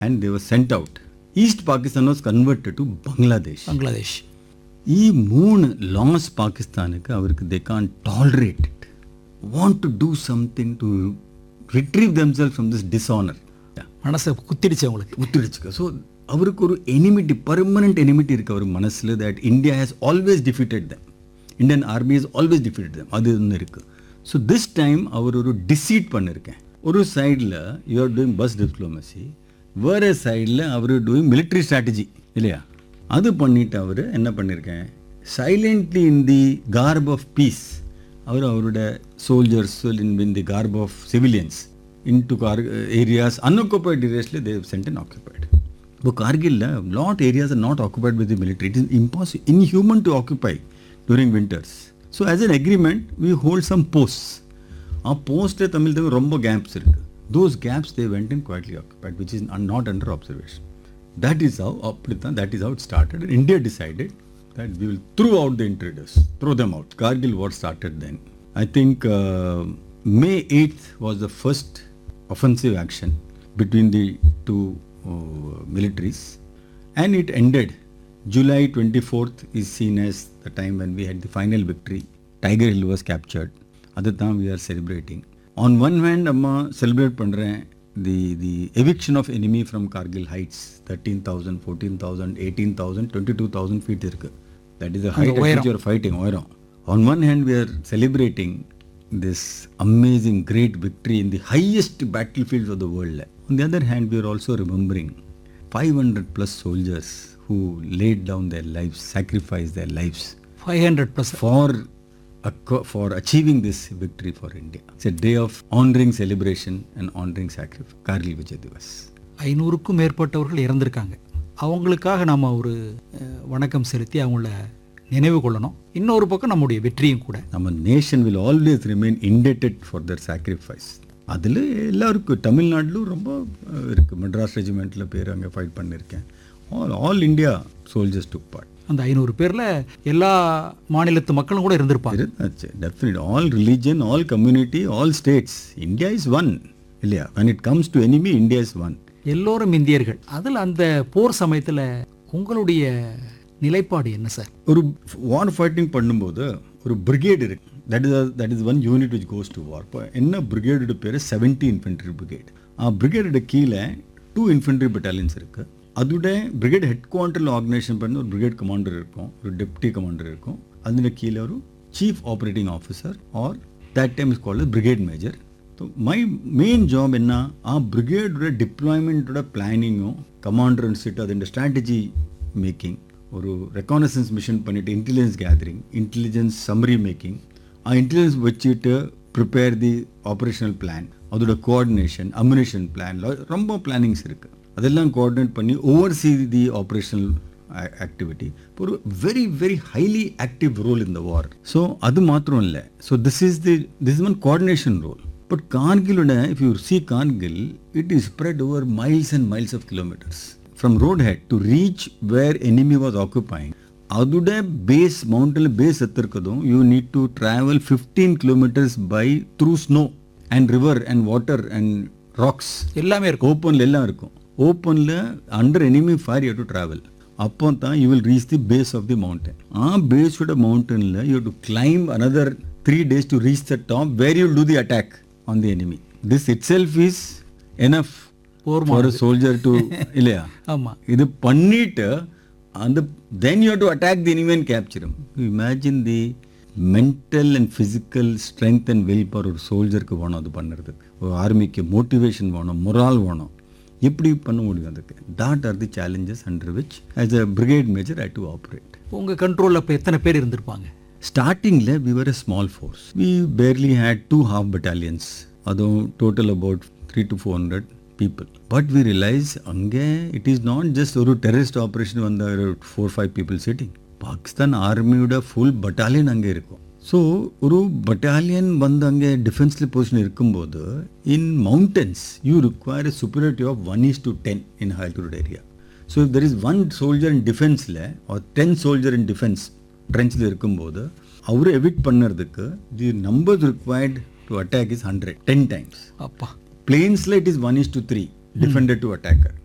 and they were sent out. East Pakistan was converted to Bangladesh. ഈ 3 laws പാകിസ്ഥാനുக்கு അവർക്ക് they can't tolerate it. Want to do something to retrieve themselves from this dishonor. மனசை குத்திடுச்சு. So அவருக்கு ஒரு enmity, permanent enmity இருக்குது அவர் மனசில், that India has always defeated them, Indian army has always defeated தம், அது ஒன்று இருக்குது. ஸோ திஸ் டைம் அவர் ஒரு deceit பண்ணியிருக்கேன். ஒரு சைடில் you are doing bus diplomacy, வேறு சைடில் அவர் டூயிங் மிலிட்ரி ஸ்ட்ராட்டஜி இல்லையா? அது பண்ணிவிட்டு அவர் என்ன பண்ணியிருக்கேன், silently in the corp of piece அவரோட soldiers in the corp of civilians into areas, unoccupied areas, they have sent and occupied. But Kargil, lot areas are not occupied by the military. It is impossible, inhuman to occupy during winters. So as an agreement, we hold some posts. Our post Tamil rombo gaps irukku. Those gaps they went and quietly occupied, which is not under observation. That is how it started. And India decided that we will throw out the intruders, throw them out. Kargil war started then. I think May 8th was the first offensive action between the two militaries, and it ended. July 24th is seen as the time when we had the final victory. Tiger Hill was captured. At the time we are celebrating. On one hand, amma celebrate pandren the eviction of enemy from Kargil heights, 13,000, 14,000, 18,000, 22,000 feet irukku. That is the height at which you are fighting. On one hand, we are celebrating this amazing great victory in the highest battlefields of the world. On the other hand, we are also remembering 500 plus soldiers who laid down their lives, sacrificed their lives 500 plus for achieving this victory for India. It's a day of honoring celebration and honoring sacrifice. Kargil Vijay Divas. 500க்கும் மேற்பட்டவர்கள் இறந்திருக்காங்க. அவங்களுக்காக நம்ம ஒரு வணக்கம் செலுத்தி அவங்கள நினைவு கொள்ளணும். இன்னொரு பக்கம் நம்முடைய வெற்றியும் கூட. நம்ம nation will always remain இண்டெட்டட் for Dhar sacrifice. அதில் எல்லாருக்கும் தமிழ்நாட்டிலும் ரொம்ப இருக்குது. மெட்ராஸ் ரெஜிமெண்ட்டில் பேர் அங்கே ஃபைட் பண்ணியிருக்கேன். ஆல் இண்டியா சோல்ஜர்ஸ் டுக் பார்ட். அந்த 500 பேரில் எல்லா மாநிலத்து மக்களும் கூட இருந்திருப்பாங்க. Definite. All religion, all community, all states. India is one இல்லையா? when it comes to enemy, India is one. எல்லோரும் இந்தியர்கள். அதில் அந்த போர் சமயத்தில் உங்களுடைய நிலைப்பாடு என்ன சார்? ஒரு வார் ஃபைட்டிங் பண்ணும்போது ஒரு பிரிகேட் இருக்கு. That is one unit which goes to வார். இப்போ என்ன பிரிகேடோட பேர் 70 இன்ஃபென்ட்ரி பிரிகேட். பிரிகேடோட கீழே 2 இன்ஃபென்ட்ரி பட்டாலியன்ஸ் இருக்குது. அதோட பிரிகேட் ஹெட் குவார்ட்டரில் ஆர்கனைசேஷன் பண்ணி ஒரு பிரிகேட் கமாண்டர் இருக்கும், ஒரு டெப்டி கமாண்டர் இருக்கும். அதில் கீழே ஒரு chief operating officer R that time is called brigade major. So my main job என்ன, பிரிகேடோட டிப்ளாய்மெண்ட்டோட பிளானிங்கும் கமாண்டர் அனுப்பிட்டு அதோட ஸ்ட்ராட்டஜி மேக்கிங், ஒரு ரெக்கானசன்ஸ் மிஷன் பண்ணிவிட்டு intelligence gathering, intelligence summary making, intelligence வச்சுட்டு ப்ரிப்பேர் தி ஆப்ரேஷனல் பிளான், அதோட கோஆர்டினேஷன், அம்யூனிஷன் பிளான், ரொம்ப plannings இருக்குது. அதெல்லாம் கோஆர்டினேட் பண்ணி ஓவர்சீ தி ஆப்ரேஷனல் ஆக்டிவிட்டி. ஒரு very very highly active role in the war. So அது மாத்திரம் இல்லை. So this is one coordination role. But கார்கிலோட if you see Kargil, it is spread over miles and miles half kilometres. From roadhead to reach where enemy was occupying, adude base, mountain base ettirukadum, you need to travel 15 kilometers by through snow and river and water and rocks. எல்லாமே இருக்கும். ஓப்பன்ல எல்லாம் இருக்கும். ஓப்பன்ல under enemy fire you have to travel. அப்போ தான் you will reach the base of the mountain. Base oda mountain la you have to climb another 3 days to reach the top where you will do the attack on the enemy. This itself is enough for a soldier to இல்லையா? ஆமாம். இது பண்ணிட்டு then you have to attack the enemy and capture him. Imagine the mental and physical strength and willpower ஒரு சோல்ஜருக்கு வேணும் அது பண்ணுறதுக்கு. ஒரு ஆர்மிக்கு motivation வேணும், மொரால் வேணும். எப்படி பண்ண முடியும் அதுக்கு? that are the challenges under which as a brigade major I had to operate. உங்கள் கண்ட்ரோலில் இப்போ எத்தனை பேர் இருந்திருப்பாங்க? ஸ்டார்டிங்கில் we were a small force. We barely had 2 half battalions. அதுவும் total about 300 to 400 people. But we realize அங்கே it is not just ஒரு terrorist operation வந்து 4-5 people sitting. Pakistan ஆர்மியோட full battalion அங்கே இருக்கும். ஸோ ஒரு பட்டாலியன் வந்து அங்கே டிஃபென்ஸில் பொசிஷன் இருக்கும்போது இன் mountains you require a superiority of 1:10 in altitude area. So if there is 1 soldier in டிஃபென்ஸில் R 10 soldier in defence ட்ரென்ச்சில் இருக்கும்போது அவரை எவிக்ட் பண்ணுறதுக்கு தி numbers required to attack is 100 10 times. அப்பா. பிளேன்ஸில் it is 1:3 Defender to attacker.